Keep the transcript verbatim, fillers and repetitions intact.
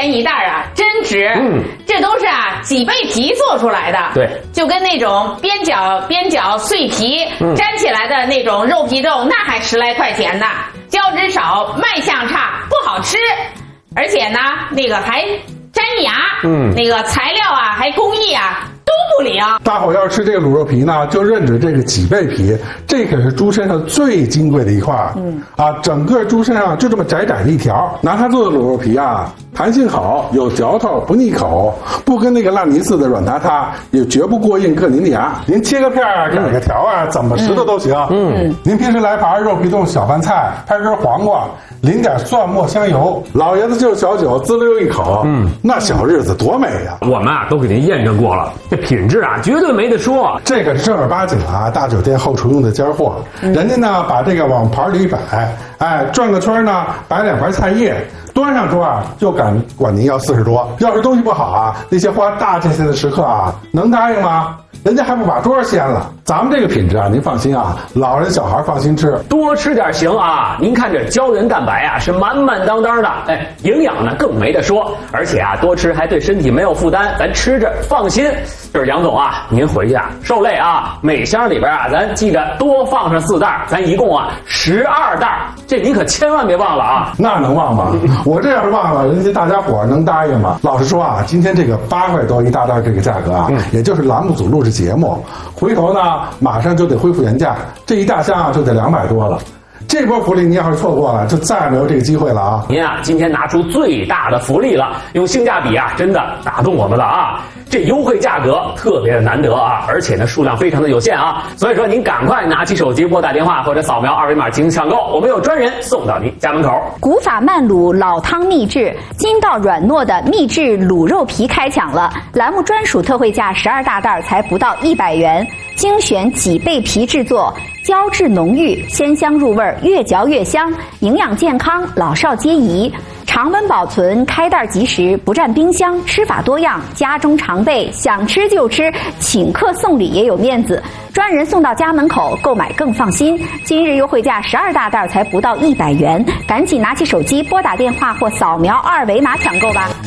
钱一袋啊，真值。嗯，这都是啊脊背皮做出来的。 对， 就跟那种边角边角碎皮、嗯、粘起来的那种肉皮粥，那还十来块钱呢。胶质少，卖相差，不好吃，而且呢，那个还粘牙。嗯，那个材料啊，还工艺啊。都不灵。 大伙要是吃这个卤肉皮呢，就认准这个脊背皮，这可是猪身上最金贵的一块。嗯啊，整个猪身上就这么窄窄的一条，拿它做的卤肉皮啊，弹性好，有嚼头，不腻口，不跟那个烂泥似的软塌塌，也绝不过硬硌您的牙。您切个片儿，改个条啊，怎么吃的都行。嗯，您平时来盘肉皮冻小饭菜，拍根黄瓜，淋点蒜末香油，老爷子就是小酒，滋溜一口，嗯，那小日子多美呀！ 我们啊都给您验证过了。这品质啊，绝对没得说。 这个是正儿八经啊，大酒店后厨用的尖货。嗯、人家呢，把这个往盘里一摆，哎，转个圈呢，摆两盘菜叶，端上桌啊，就敢管您要四十多。要是东西不好啊，那些花大价钱的食客啊，能答应吗？人家还不把桌掀了。咱们这个品质啊，您放心啊，老人小孩放心吃， 多吃点行啊。您看这胶原蛋白啊，是满满当当的，哎，营养呢更没得说，而且啊，多吃还对身体没有负担，咱吃着放心。就是杨总啊，您回去啊受累啊，每箱里边啊，咱记着多放上四袋，咱一共啊十二袋，这您可千万别忘了啊。 那能忘吗？我这要是忘了，人家大家伙能答应吗？老实说啊，今天这个八块多一大袋这个价格啊，嗯、也就是栏目组录制节目，回头呢马上就得恢复原价，这一大箱啊就得两百多了。这波福利您要是错过了，就再也没有这个机会了啊！ 您啊，今天拿出最大的福利了，用性价比啊，真的打动我们了啊！这优惠价格特别的难得啊，而且呢数量非常的有限啊，所以说您赶快拿起手机拨打电话或者扫描二维码进行抢购，我们有专人送到您家门口。 古法慢卤老汤秘制，筋道软糯的秘制卤肉皮开抢了，栏目专属特惠价十二大袋才不到一百元，精选脊背皮制作。胶质浓郁，鲜香入味，越嚼越香，营养健康，老少皆宜。常温保存，开袋即食，不占冰箱，吃法多样，家中常备，想吃就吃，请客送礼也有面子，专人送到家门口，购买更放心。今日优惠价十二大袋才不到一百元，赶紧拿起手机拨打电话或扫描二维码抢购吧。